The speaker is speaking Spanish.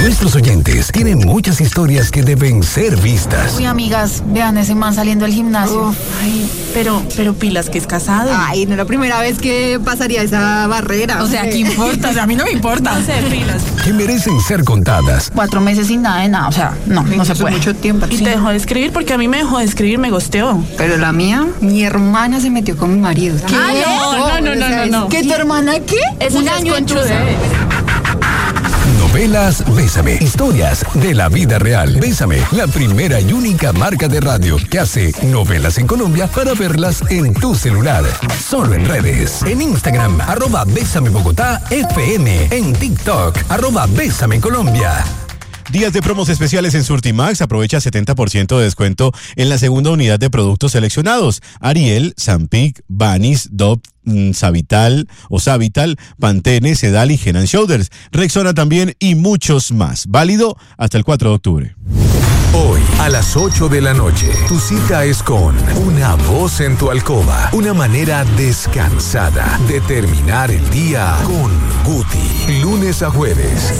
Nuestros oyentes tienen muchas historias que deben ser vistas. Uy, amigas, vean ese man saliendo del gimnasio. Ay, pero pilas que es casado. Ay, no es la primera vez que pasaría esa barrera. O sea, ¿qué importa? O sea, a mí no me importa. No sé, pilas. Que merecen ser contadas. 4 meses sin nada de nada, o sea, no se puede. Mucho tiempo. Y te dejó de escribir porque a mí me dejó de escribir, me gosteó. Pero la mía, mi hermana se metió con mi marido. ¿Qué? No. ¿Qué, tu hermana qué? Eso Un ya es año conchudez. Novelas Bésame. Historias de la vida real. Bésame, la primera y única marca de radio que hace novelas en Colombia para verlas en tu celular. Solo en redes. En Instagram, @Bésame Bogotá FM. En TikTok, @Bésame Colombia. Días de promos especiales en Surtimax. Aprovecha 70% de descuento en la segunda unidad de productos seleccionados. Ariel, Zampic, Vanis, Dove, Savital, Pantene, Sedal y Head & Shoulders. Rexona también y muchos más. Válido hasta el 4 de octubre. Hoy, a las 8 de la noche, tu cita es con Una Voz en tu Alcoba. Una manera descansada de terminar el día con Guti. Lunes a jueves,